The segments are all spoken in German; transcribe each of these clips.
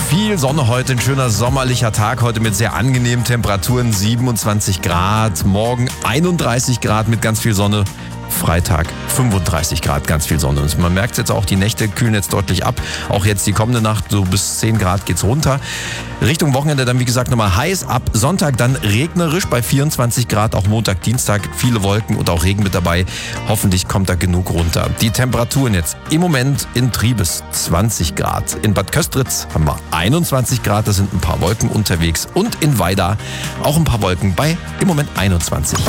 Viel Sonne heute, ein schöner sommerlicher Tag heute mit sehr angenehmen Temperaturen, 27 Grad, morgen 31 Grad mit ganz viel Sonne. Freitag 35 Grad, ganz viel Sonne. Und man merkt jetzt auch, die Nächte kühlen jetzt deutlich ab. Auch jetzt die kommende Nacht, so bis 10 Grad geht's runter. Richtung Wochenende dann, wie gesagt, nochmal heiß. Ab Sonntag dann regnerisch bei 24 Grad. Auch Montag, Dienstag viele Wolken und auch Regen mit dabei. Hoffentlich kommt da genug runter. Die Temperaturen jetzt im Moment in Triebes 20 Grad. In Bad Köstritz haben wir 21 Grad. Da sind ein paar Wolken unterwegs. Und in Weida auch ein paar Wolken bei im Moment 21.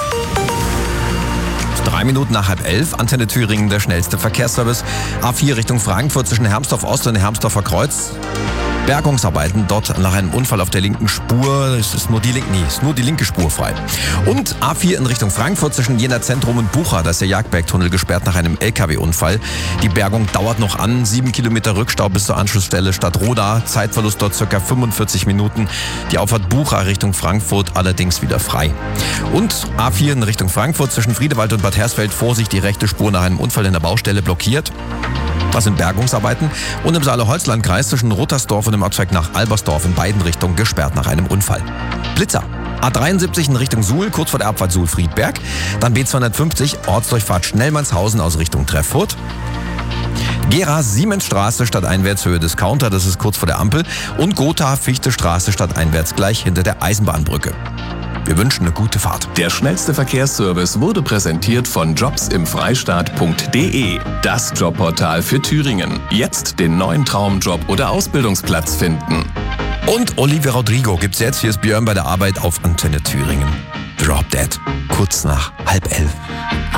3 Minuten nach 10:30, Antenne Thüringen, der schnellste Verkehrsservice. A4 Richtung Frankfurt zwischen Hermsdorf Ost und Hermsdorfer Kreuz. Bergungsarbeiten dort nach einem Unfall auf der linken Spur. Es ist nur die linke Spur frei. Und A4 in Richtung Frankfurt zwischen Jena Zentrum und Bucha. Da ist der Jagdbergtunnel gesperrt nach einem LKW-Unfall. Die Bergung dauert noch an. 7 Kilometer Rückstau bis zur Anschlussstelle Stadtroda. Zeitverlust dort ca. 45 Minuten. Die Auffahrt Bucha Richtung Frankfurt allerdings wieder frei. Und A4 in Richtung Frankfurt zwischen Friedewald und Bad Hersfeld. Vorsicht, die rechte Spur nach einem Unfall in der Baustelle blockiert. Das sind Bergungsarbeiten. Und im Saale-Holzland-Kreis zwischen Rottersdorf und dem Abzweig nach Albersdorf in beiden Richtungen gesperrt nach einem Unfall. Blitzer. A73 in Richtung Suhl, kurz vor der Abfahrt Suhl-Friedberg. Dann B250, Ortsdurchfahrt Schnellmannshausen aus Richtung Treffurt. Gera Siemensstraße stadteinwärts Höhe Discounter, das ist kurz vor der Ampel. Und Gotha Fichtestraße stadteinwärts gleich hinter der Eisenbahnbrücke. Wir wünschen eine gute Fahrt. Der schnellste Verkehrsservice wurde präsentiert von jobsimfreistaat.de. Das Jobportal für Thüringen. Jetzt den neuen Traumjob oder Ausbildungsplatz finden. Und Olivia Rodrigo gibt's jetzt. Hier ist Björn bei der Arbeit auf Antenne Thüringen. Drop Dead. Kurz nach 10:30.